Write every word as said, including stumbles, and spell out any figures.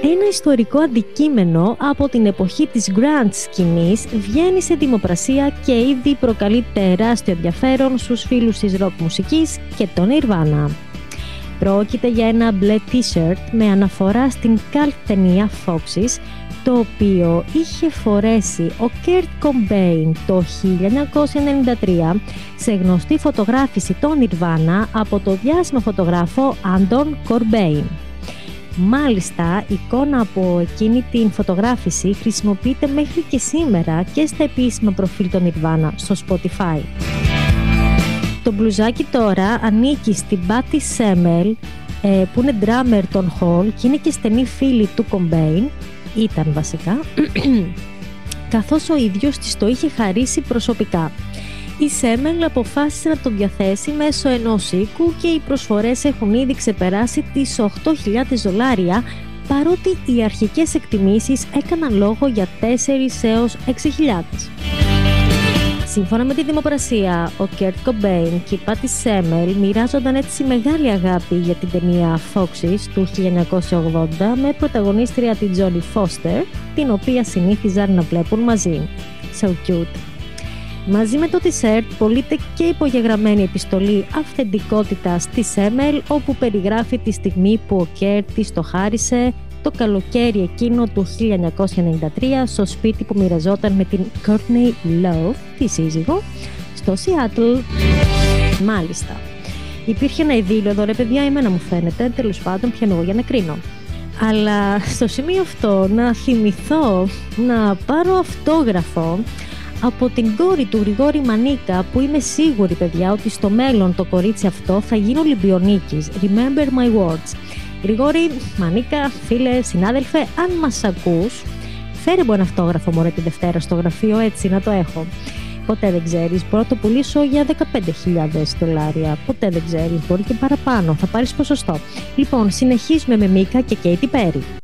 Ένα ιστορικό αντικείμενο από την εποχή της grunge σκηνής βγαίνει σε δημοπρασία και ήδη προκαλεί τεράστιο ενδιαφέρον στους φίλους της rock μουσικής και τον Nirvana. Πρόκειται για ένα μπλε t-shirt με αναφορά στην cult ταινία Foxes, το οποίο είχε φορέσει ο Kurt Cobain το χίλια εννιακόσια ενενήντα τρία σε γνωστή φωτογράφηση των Nirvana από το διάσημο φωτογράφο Anton Corbijn. Μάλιστα, η εικόνα από εκείνη την φωτογράφηση χρησιμοποιείται μέχρι και σήμερα και στα επίσημα προφίλ των Nirvana στο Spotify. Το μπλουζάκι τώρα ανήκει στην Patty Semmel, που είναι drummer των Hall και είναι και στενή φίλη του Cobain, ήταν βασικά, καθώς ο ίδιος της το είχε χαρίσει προσωπικά. Η Semmel αποφάσισε να το διαθέσει μέσω ενός οίκου και οι προσφορές έχουν ήδη ξεπεράσει τις οκτώ χιλιάδες δολάρια, παρότι οι αρχικές εκτιμήσεις έκαναν λόγο για τέσσερις έως έξι χιλιάδες. Σύμφωνα με τη δημοπρασία, ο Kurt Cobain και η Patty Semmel μοιράζονταν έτσι μεγάλη αγάπη για την ταινία Foxes του χίλια εννιακόσια ογδόντα με πρωταγωνίστρια την Jodie Foster, την οποία συνήθιζαν να βλέπουν μαζί. So cute. Μαζί με το t-shirt πωλείται και υπογεγραμμένη επιστολή αυθεντικότητας στη Semmel, όπου περιγράφει τη στιγμή που ο Kurt της το χάρισε το καλοκαίρι εκείνο του χίλια εννιακόσια ενενήντα τρία στο σπίτι που μοιραζόταν με την Courtney Love, τη σύζυγο, στο Seattle. Μάλιστα. Υπήρχε ένα ειδήλιο εδώ, ρε παιδιά, εμένα μου φαίνεται, τέλος πάντων πιάνω εγώ για να κρίνω. Αλλά στο σημείο αυτό να θυμηθώ να πάρω αυτόγραφο από την κόρη του Γρηγόρη Μανίκα, που είμαι σίγουρη, παιδιά, ότι στο μέλλον το κορίτσι αυτό θα γίνει Ολυμπιονίκης. Remember my words. Γρηγόρη, Μανίκα, φίλε, συνάδελφε, αν μας ακούς, φέρε μου ένα αυτόγραφο μωρέ την Δευτέρα στο γραφείο, έτσι να το έχω. Ποτέ δεν ξέρεις, μπορώ να το πουλήσω για δεκαπέντε χιλιάδες δολάρια. Ποτέ δεν ξέρεις, μπορεί και παραπάνω, θα πάρεις ποσοστό. Λοιπόν, συνεχίζουμε με Μίκα και Katy Perry.